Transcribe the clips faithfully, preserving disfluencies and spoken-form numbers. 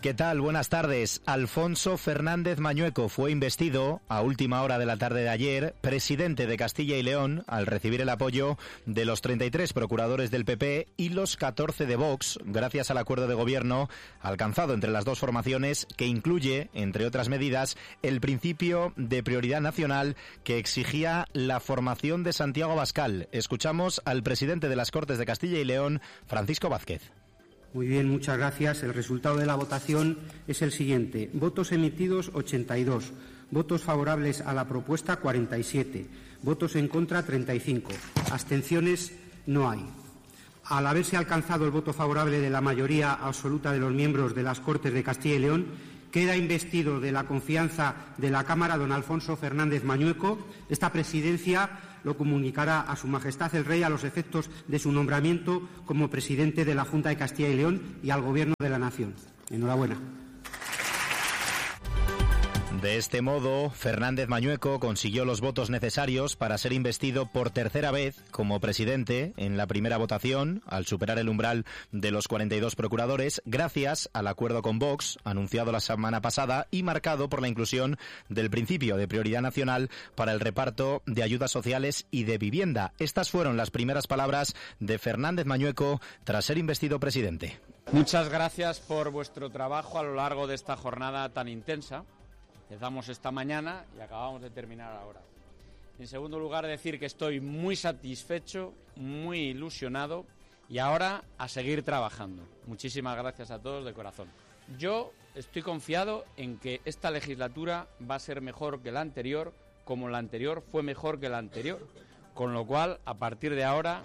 ¿Qué tal? Buenas tardes. Alfonso Fernández Mañueco fue investido a última hora de la tarde de ayer presidente de Castilla y León al recibir el apoyo de los treinta y tres procuradores del P P y los catorce de Vox, gracias al acuerdo de gobierno alcanzado entre las dos formaciones que incluye, entre otras medidas, el principio de prioridad nacional que exigía la formación de Santiago Abascal. Escuchamos al presidente de las Cortes de Castilla y León, Francisco Vázquez. Muy bien, muchas gracias. El resultado de la votación es el siguiente. Votos emitidos, ochenta y dos. Votos favorables a la propuesta, cuarenta y siete. Votos en contra, treinta y cinco. Abstenciones no hay. Al haberse alcanzado el voto favorable de la mayoría absoluta de los miembros de las Cortes de Castilla y León, queda investido de la confianza de la Cámara don Alfonso Fernández Mañueco. Esta presidencia lo comunicará a Su Majestad el Rey a los efectos de su nombramiento como presidente de la Junta de Castilla y León y al Gobierno de la Nación. Enhorabuena. De este modo, Fernández Mañueco consiguió los votos necesarios para ser investido por tercera vez como presidente en la primera votación, al superar el umbral de los cuarenta y dos procuradores, gracias al acuerdo con Vox, anunciado la semana pasada y marcado por la inclusión del principio de prioridad nacional para el reparto de ayudas sociales y de vivienda. Estas fueron las primeras palabras de Fernández Mañueco tras ser investido presidente. Muchas gracias por vuestro trabajo a lo largo de esta jornada tan intensa. Empezamos esta mañana y acabamos de terminar ahora. En segundo lugar, decir que estoy muy satisfecho, muy ilusionado y ahora a seguir trabajando. Muchísimas gracias a todos de corazón. Yo estoy confiado en que esta legislatura va a ser mejor que la anterior, como la anterior fue mejor que la anterior. Con lo cual, a partir de ahora,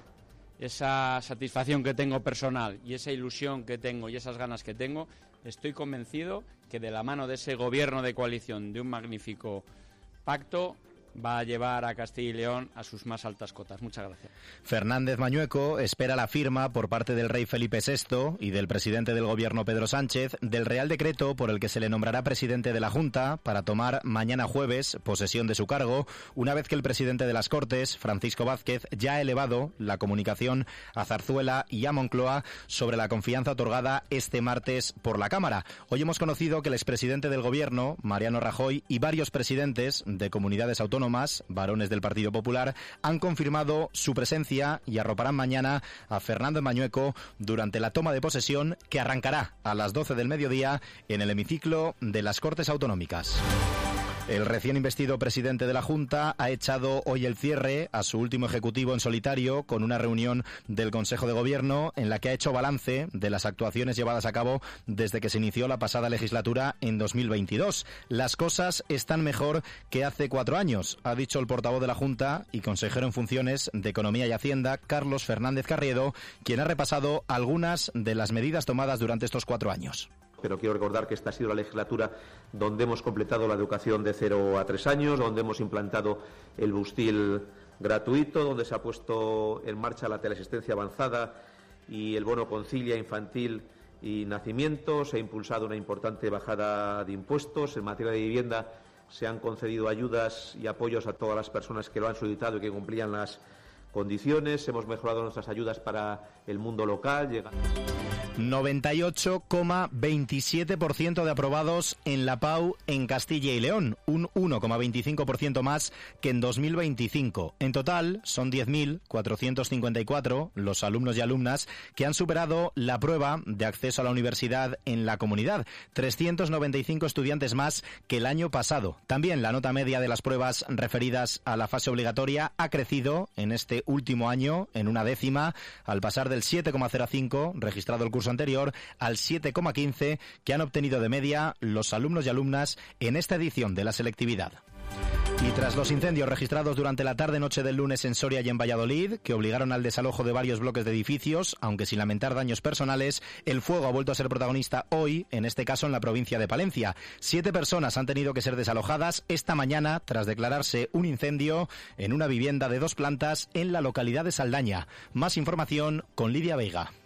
esa satisfacción que tengo personal y esa ilusión que tengo y esas ganas que tengo, estoy convencido que de la mano de ese gobierno de coalición, de un magnífico pacto, va a llevar a Castilla y León a sus más altas cotas. Muchas gracias. Fernández Mañueco espera la firma por parte del rey Felipe sexto y del presidente del gobierno Pedro Sánchez del Real Decreto por el que se le nombrará presidente de la Junta para tomar mañana jueves posesión de su cargo, una vez que el presidente de las Cortes, Francisco Vázquez, ya ha elevado la comunicación a Zarzuela y a Moncloa sobre la confianza otorgada este martes por la Cámara. Hoy hemos conocido que el expresidente del gobierno, Mariano Rajoy, y varios presidentes de comunidades autónomas más, varones del Partido Popular, han confirmado su presencia y arroparán mañana a Fernández Mañueco durante la toma de posesión que arrancará a las doce del mediodía en el hemiciclo de las Cortes Autonómicas. El recién investido presidente de la Junta ha echado hoy el cierre a su último ejecutivo en solitario con una reunión del Consejo de Gobierno en la que ha hecho balance de las actuaciones llevadas a cabo desde que se inició la pasada legislatura en dos mil veintidós. Las cosas están mejor que hace cuatro años, ha dicho el portavoz de la Junta y consejero en funciones de Economía y Hacienda, Carlos Fernández Carriedo, quien ha repasado algunas de las medidas tomadas durante estos cuatro años. Pero quiero recordar que esta ha sido la legislatura donde hemos completado la educación de cero a tres años, donde hemos implantado el bustil gratuito, donde se ha puesto en marcha la teleasistencia avanzada y el bono concilia infantil y nacimiento. Se ha impulsado una importante bajada de impuestos. En materia de vivienda se han concedido ayudas y apoyos a todas las personas que lo han solicitado y que cumplían las condiciones. Hemos mejorado nuestras ayudas para el mundo local. Llegando noventa y ocho coma veintisiete por ciento de aprobados en la PAU en Castilla y León, un uno coma veinticinco por ciento más que en dos mil veinticinco. En total, son diez mil cuatrocientos cincuenta y cuatro los alumnos y alumnas que han superado la prueba de acceso a la universidad en la comunidad, trescientos noventa y cinco estudiantes más que el año pasado. También la nota media de las pruebas referidas a la fase obligatoria ha crecido en este último año en una décima, al pasar del siete coma cero cinco registrado el curso anterior al siete coma quince que han obtenido de media los alumnos y alumnas en esta edición de la selectividad. Y tras los incendios registrados durante la tarde-noche del lunes en Soria y en Valladolid, que obligaron al desalojo de varios bloques de edificios, aunque sin lamentar daños personales, el fuego ha vuelto a ser protagonista hoy, en este caso en la provincia de Palencia. Siete personas han tenido que ser desalojadas esta mañana tras declararse un incendio en una vivienda de dos plantas en la localidad de Saldaña. Más información con Lidia Veiga.